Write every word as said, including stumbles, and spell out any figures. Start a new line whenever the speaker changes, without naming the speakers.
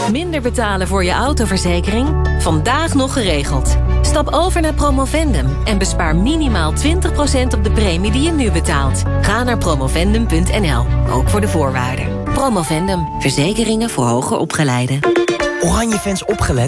maand minder betalen voor je autoverzekering? Vandaag nog geregeld. Stap over naar Promovendum en bespaar minimaal twintig procent op de premie die je nu betaalt. Ga naar promovendum punt n l, ook voor de voorwaarden. Promovendum, verzekeringen voor hoger opgeleiden.
Oranje fans opgelet.